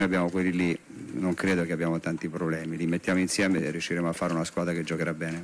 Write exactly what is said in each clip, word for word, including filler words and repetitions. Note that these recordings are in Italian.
abbiamo quelli lì, non credo che abbiamo tanti problemi, li mettiamo insieme e riusciremo a fare una squadra che giocherà bene.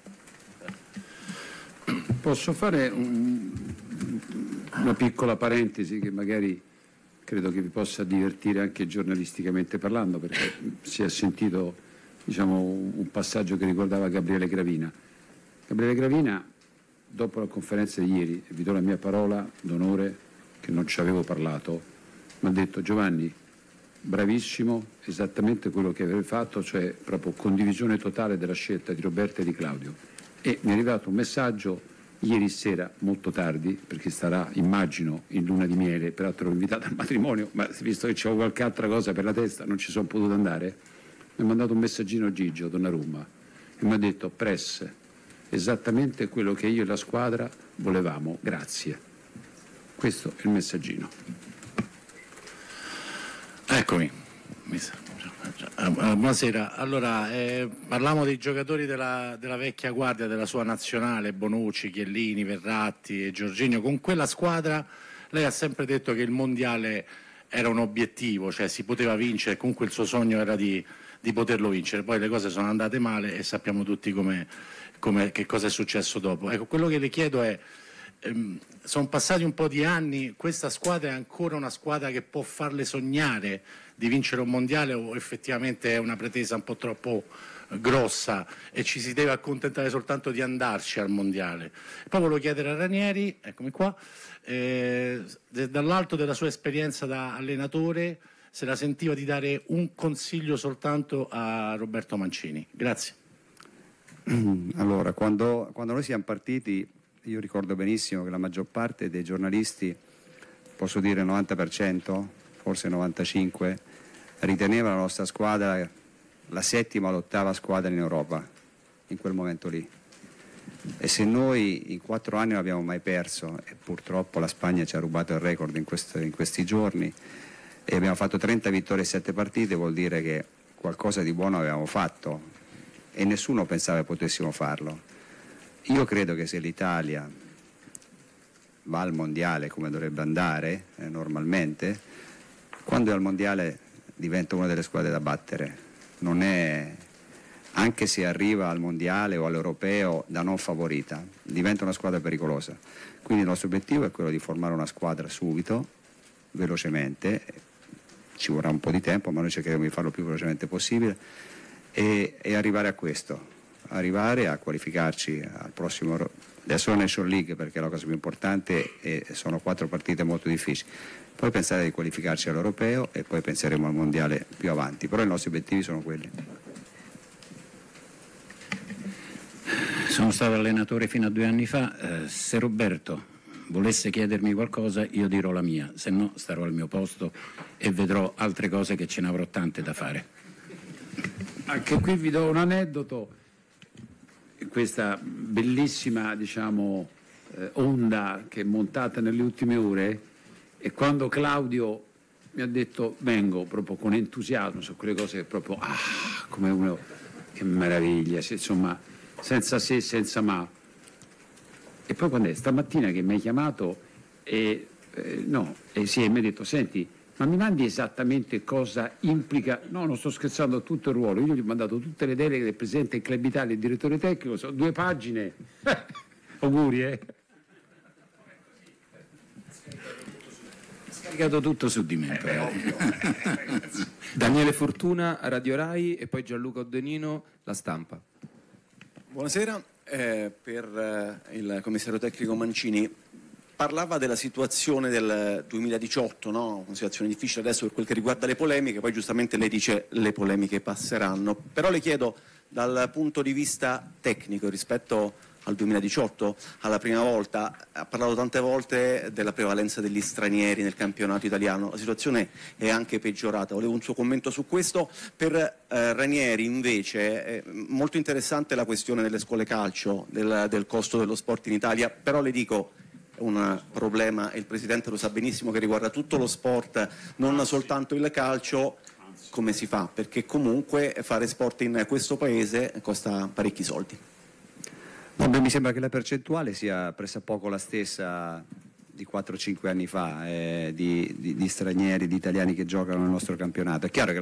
Posso fare un, una piccola parentesi che magari credo che vi possa divertire anche giornalisticamente parlando, perché si è sentito, diciamo, un passaggio che riguardava Gabriele Gravina. Gabriele Gravina, dopo la conferenza di ieri, e vi do la mia parola d'onore che non ci avevo parlato, mi ha detto: Giovanni, bravissimo, esattamente quello che avevi fatto, cioè proprio condivisione totale della scelta di Roberto e di Claudio. E mi è arrivato un messaggio ieri sera, molto tardi, perché starà, immagino, in luna di miele, peraltro invitato al matrimonio, ma visto che c'avevo qualche altra cosa per la testa non ci sono potuto andare, mi ha mandato un messaggino Gigio Donnarumma e mi ha detto: Press, esattamente quello che io e la squadra volevamo, grazie. Questo è il messaggino. Eccomi. Buonasera. Allora, eh, parliamo dei giocatori della, della vecchia guardia della sua nazionale, Bonucci, Chiellini, Verratti e Jorginho. Con quella squadra lei ha sempre detto che il mondiale era un obiettivo, cioè si poteva vincere, comunque il suo sogno era di, di poterlo vincere. Poi le cose sono andate male e sappiamo tutti come, come, che cosa è successo dopo. Ecco, quello che le chiedo è: ehm, sono passati un po' di anni, questa squadra è ancora una squadra che può farle sognare di vincere un mondiale, o effettivamente è una pretesa un po' troppo grossa e ci si deve accontentare soltanto di andarci al mondiale? Poi volevo chiedere a Ranieri, eccomi qua, eh, dall'alto della sua esperienza da allenatore, se la sentiva di dare un consiglio soltanto a Roberto Mancini. Grazie. Allora, quando, quando noi siamo partiti, io ricordo benissimo che la maggior parte dei giornalisti, posso dire il novanta per cento, forse novantacinque per cento, riteneva la nostra squadra la settima o l'ottava squadra in Europa in quel momento lì. E se noi in quattro anni non abbiamo mai perso, e purtroppo la Spagna ci ha rubato il record in, questo, in questi giorni, e abbiamo fatto trenta vittorie e sette partite, vuol dire che qualcosa di buono avevamo fatto e nessuno pensava che potessimo farlo. Io credo che se l'Italia va al mondiale come dovrebbe andare eh, normalmente, quando è al mondiale diventa una delle squadre da battere. Non è, anche se arriva al mondiale o all'europeo da non favorita, diventa una squadra pericolosa. Quindi il nostro obiettivo è quello di formare una squadra subito, velocemente, ci vorrà un po' di tempo, ma noi cercheremo di farlo il più velocemente possibile e, e arrivare a questo, arrivare a qualificarci al prossimo, adesso la Nation League, perché è la cosa più importante e sono quattro partite molto difficili, poi pensare di qualificarci all'europeo e poi penseremo al mondiale più avanti, però i nostri obiettivi sono quelli. Sono stato allenatore fino a due anni fa, eh, se Roberto volesse chiedermi qualcosa io dirò la mia, se no starò al mio posto e vedrò altre cose, che ce ne avrò tante da fare. Anche qui vi do un aneddoto, questa bellissima, diciamo, eh, onda che è montata nelle ultime ore, e quando Claudio mi ha detto vengo proprio con entusiasmo su quelle cose, proprio ah, come uno, che meraviglia, insomma, senza se, senza ma. E poi quando è stamattina che mi hai chiamato e eh, no, e sì, e mi ha detto: senti, ma mi mandi esattamente cosa implica? No, non sto scherzando, tutto il ruolo. Io gli ho mandato tutte le deleghe del presidente del Club Italia e il direttore tecnico, sono due pagine. Auguri, eh. Scaricato tutto su di me. Eh, ovvio. Daniele Fortuna, Radio Rai, e poi Gianluca Oddenino, La Stampa. Buonasera. Eh, per eh, il commissario tecnico Mancini, parlava della situazione del duemiladiciotto, no? Una situazione difficile adesso per quel che riguarda le polemiche, poi giustamente lei dice le polemiche passeranno, però le chiedo dal punto di vista tecnico rispetto al duemiladiciotto, alla prima volta, ha parlato tante volte della prevalenza degli stranieri nel campionato italiano, la situazione è anche peggiorata, volevo un suo commento su questo. Per eh, Ranieri invece è molto interessante la questione delle scuole calcio, del, del costo dello sport in Italia, però le dico è un problema, e il Presidente lo sa benissimo, che riguarda tutto lo sport, non soltanto il calcio. Come si fa? Perché comunque fare sport in questo Paese costa parecchi soldi. No, beh, mi sembra che la percentuale sia pressappoco la stessa di quattro cinque anni fa, eh, di, di, di stranieri, di italiani che giocano nel nostro campionato. È chiaro che